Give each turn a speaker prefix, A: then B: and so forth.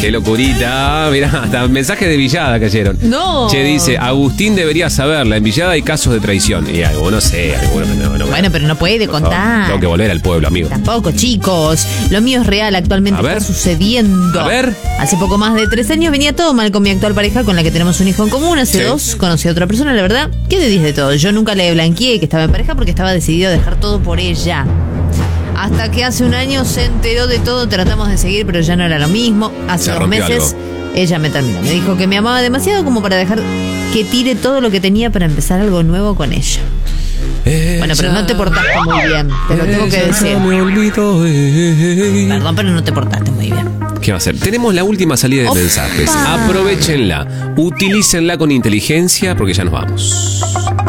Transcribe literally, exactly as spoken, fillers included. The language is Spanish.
A: Qué locurita. Mirá, hasta mensajes de Villada cayeron.
B: No.
A: Che, dice, Agustín debería saberla. En Villada hay casos de traición. Y algunos sé, algunos no, no.
B: Bueno, pero no puede
A: Por
B: contar.
A: favor, tengo que volver al pueblo, amigo.
B: Tampoco, chicos. Lo mío es real, actualmente
A: A ver.
B: está sucediendo.
A: A ver.
B: Hace poco más de tres años venía todo mal con mi actual pareja, con la que tenemos un hijo en común. Hace
A: Sí.
B: dos conocí a otra persona, la verdad, que de diez de todo. Yo nunca le blanqueé que estaba en pareja porque estaba decidido a dejar todo por ella. Hasta que hace un año se enteró de todo, tratamos de seguir, pero ya no era lo mismo. Hace
A: Se
B: dos
A: rompió
B: meses ella me terminó. Me dijo que me amaba demasiado como para dejar que tire todo lo que tenía para empezar algo nuevo con ella. Bueno, pero no te portaste muy bien, te lo tengo que decir.
A: Me olvidó, eh.
B: Perdón, pero no te portaste muy bien.
A: ¿Qué va a hacer? Tenemos la última salida de
B: Opa.
A: mensajes. Aprovechenla, utilícenla con inteligencia porque ya nos vamos.